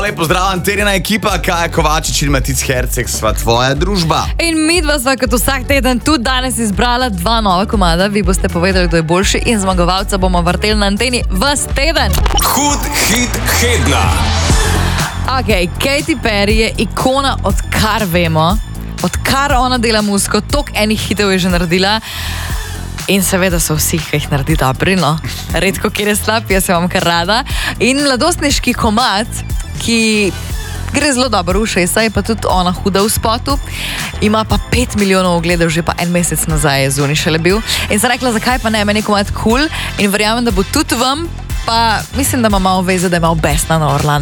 Lep pozdrav, Antenina ekipa, Kaja Kovačič in Matic Herceg sva tvoja družba. In midva sva kot vsak teden tudi danes izbrala 2 nova komada. Vi boste povedali, kdo je boljši in zmagovalca bomo vrteli na anteni ves teden. Hud hit tedna. Ok, Katy Perry je ikona, odkar vemo, odkar ona dela muziko, toliko enih hitov je že naredila. In seveda so vsi, ki jih naredi dobri, no. Redko, kjer je slab, jaz se vam kar rada. In mladostniški komad, ki gre zelo dobro v ušesa, je pa tudi ona huda v spotu. Ima pa 5 milijonov ogledov, že pa en mesec nazaj je zunaj šele bil. In sem rekla, zakaj pa ne, meni je komad cool in verjamem, da bo tudi vam, pa mislim, da ima malo veze, da ima besna na Orlando.